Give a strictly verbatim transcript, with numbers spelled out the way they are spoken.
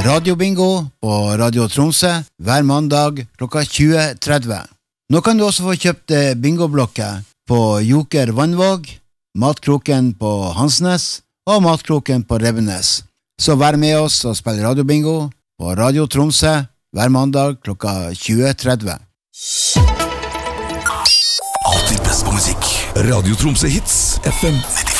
radiobingo på Radio Tromsø hver mandag klokka tjue tretti. Nå kan du også få kjøpt bingoblokker på Joker Vannvåg, Matkroken på Hansnes og Matkroken på Rebbenes. Så vær med oss og spill radiobingo på Radio Tromsø hver mandag klokka tjue tretti. Alltid best på musikk. Radio Tromsø Hits F M nittifem.